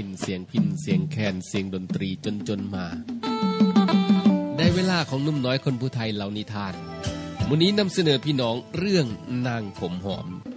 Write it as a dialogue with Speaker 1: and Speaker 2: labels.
Speaker 1: เสียงพิณเสียงแคนเสียงดนตรีจนมาได้เวลาของหนุ่มน้อยคนผู้ไทยเล่านิทานมื้อนี้นำเสนอพี่น้องเรื่องนางผมหอม